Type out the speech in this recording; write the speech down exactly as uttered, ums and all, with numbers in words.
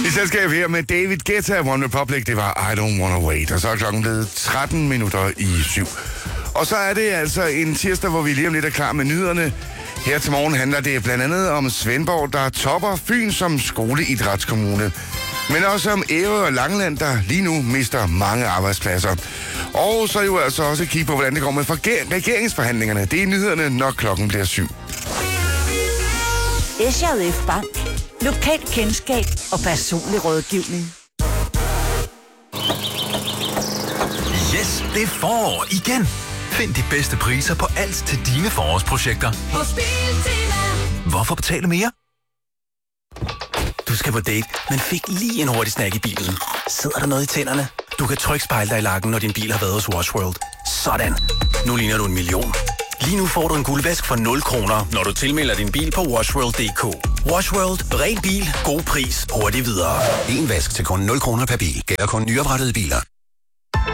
I selskab her med David Guetta, One Republic, det var I Don't Wanna Wait. Og så er klokken blevet tretten minutter i syv. Og så er det altså en tirsdag, hvor vi lige om lidt er klar med nyhederne. Her til morgen handler det blandt andet om Svendborg, der topper Fyn som skoleidrætskommune. Men også om Ærø og Langeland, der lige nu mister mange arbejdspladser. Og så jo altså også kigge på, hvordan det går med regeringsforhandlingerne. Det er nyhederne, når klokken bliver syv. S J F Bank. Lokalt kendskab og personlig rådgivning. Yes, det er forår igen. Find de bedste priser på alt til dine forårsprojekter. På Biltema. Hvorfor betale mere? Du skal på date, men fik lige en hurtig snack i bilen. Sidder der noget i tænderne? Du kan trykke spejle dig i lakken, når din bil har været hos Wash World. Sådan. Nu ligner du en million. Lige nu får du en guldvask for nul kroner, når du tilmelder din bil på washworld punktum d k. Wash World. Ren bil. God pris. Hurtigt videre. En vask til kun nul kroner per bil. Gælder kun nyoprettede biler.